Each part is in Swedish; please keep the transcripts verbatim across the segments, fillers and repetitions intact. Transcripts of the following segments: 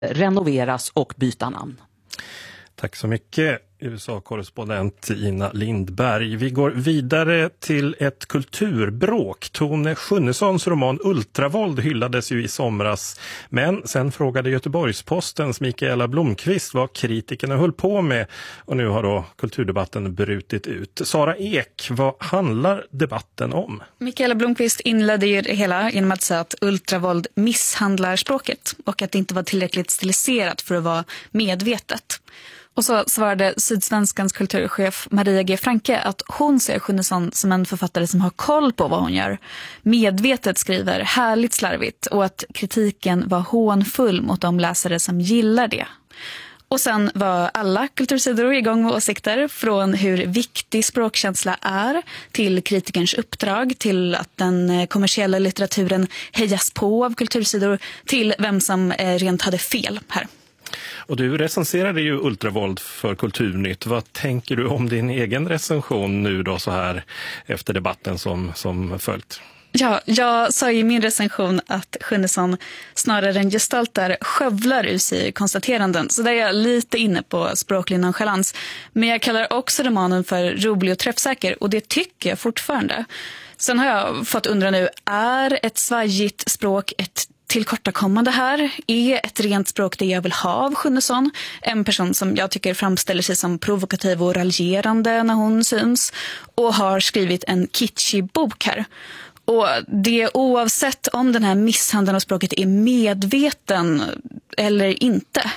renoveras och byta namn. Tack så mycket, U S A-korrespondent Ina Lindberg. Vi går vidare till ett kulturbråk. Tone Schunnessons roman Ultravåld hyllades ju i somras. Men sen frågade Göteborgs-Postens Mikaela Blomqvist vad kritikerna höll på med. Och nu har då kulturdebatten brutit ut. Sara Ek, vad handlar debatten om? Mikaela Blomqvist inledde ju det hela genom att säga att ultravåld misshandlar språket. Och att det inte var tillräckligt stiliserat för att vara medvetet. Och så svarade Sydsvenskans kulturchef Maria G. Franke att hon ser Schunnesson som en författare som har koll på vad hon gör. Medvetet skriver härligt slarvigt och att kritiken var hånfull mot de läsare som gillar det. Och sen var alla kultursidor igång med åsikter från hur viktig språkkänsla är till kritikerns uppdrag, till att den kommersiella litteraturen hejas på av kultursidor, till vem som rent hade fel här. Och du recenserade ju Ultravåld för Kulturnytt. Vad tänker du om din egen recension nu då så här efter debatten som, som följt? Ja, jag sa i min recension att Schunnesson snarare än gestaltar skövlar ur sig konstateranden. Så där är jag lite inne på språklig nonchalans. Men jag kallar också romanen för rolig och träffsäker och det tycker jag fortfarande. Sen har jag fått undra nu, är ett svajigt språk ett tillkortakommande här? Är ett rent språk det jag vill ha av Schunnesson? En person som jag tycker framställer sig som provokativ och raljerande när hon syns och har skrivit en kitschig bok här. Och det oavsett om den här misshandeln av språket är medveten eller inte.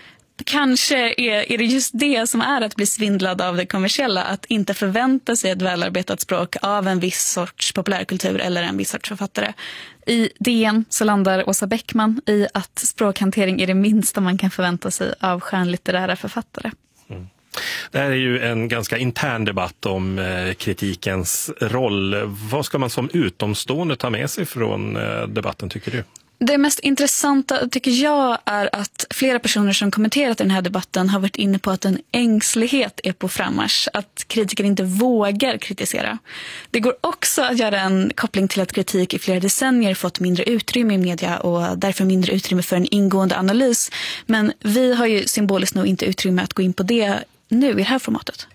Kanske är, är det just det som är att bli svindlad av det kommersiella, att inte förvänta sig ett välarbetat språk av en viss sorts populärkultur eller en viss sorts författare. I D N så landar Åsa Bäckman i att språkhantering är det minsta man kan förvänta sig av skönlitterära författare. Mm. Det här är ju en ganska intern debatt om eh, kritikens roll. Vad ska man som utomstående ta med sig från eh, debatten, tycker du? Det mest intressanta tycker jag är att flera personer som kommenterat den här debatten har varit inne på att en ängslighet är på frammarsch. Att kritiker inte vågar kritisera. Det går också att göra en koppling till att kritik i flera decennier fått mindre utrymme i media och därför mindre utrymme för en ingående analys. Men vi har ju symboliskt nog inte utrymme att gå in på det nu i det här formatet.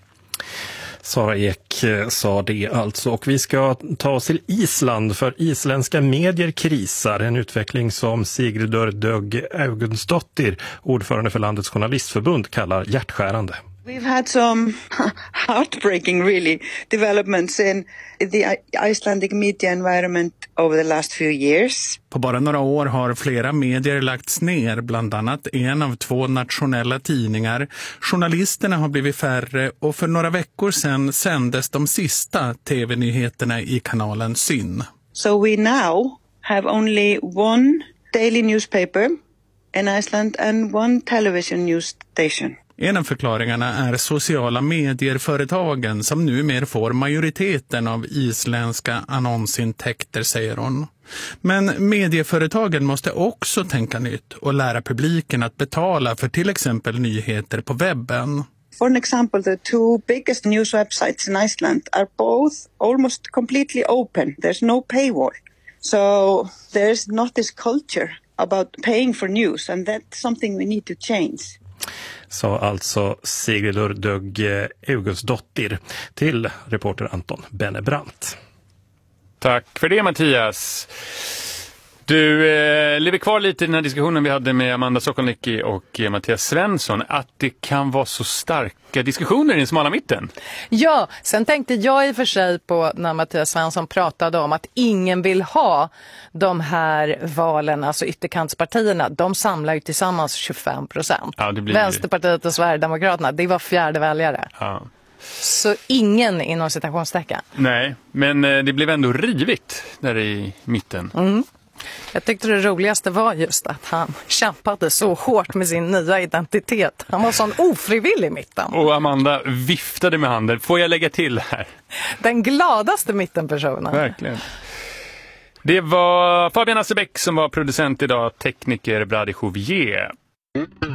Sara Ek sa det alltså. Och vi ska ta oss till Island, för isländska medier krisar. En utveckling som Sigridur Dögg Augustsdottir, ordförande för landets journalistförbund, kallar hjärtskärande. We've had some heartbreaking, really, developments in the Icelandic media environment over the last few years. På bara några år har flera medier lagts ner, bland annat en av två nationella tidningar. Journalisterna har blivit färre och för några veckor sedan sändes de sista tv-nyheterna i kanalen Syn. So we now have only one daily newspaper in Iceland and one television news station. En av förklaringarna är sociala medier-företagen som numera får majoriteten av isländska annonsintäkter, säger hon. Men medieföretagen måste också tänka nytt och lära publiken att betala för till exempel nyheter på webben. For an example, the two biggest news websites in Iceland are both almost completely open. There's no paywall. So there's not this culture about paying for news, and that's something we need to change. Sa alltså Sigridur Dögg Augustsdottir till reporter Anton Bennebrant. Tack för det, Mattias. Du eh, lever kvar lite i den här diskussionen vi hade med Amanda Sokolnicki och eh, Mattias Svensson, att det kan vara så starka diskussioner i den smala mitten. Ja, sen tänkte jag i och för sig på när Mattias Svensson pratade om att ingen vill ha de här valen, alltså ytterkantspartierna. De samlar ju tillsammans tjugofem procent. Ja, det blir... Vänsterpartiet och Sverigedemokraterna, det var fjärde väljare. Ja. Så ingen inom citationstecken. Nej, men eh, det blev ändå rivigt där i mitten. Mm. Jag tyckte det roligaste var just att han kämpade så hårt med sin nya identitet. Han var sån ofrivillig i mitten. Och Amanda viftade med handen. Får jag lägga till här? Den gladaste mittenpersonen. Verkligen. Det var Fabian Assebäck som var producent idag, tekniker Brady Jouvier.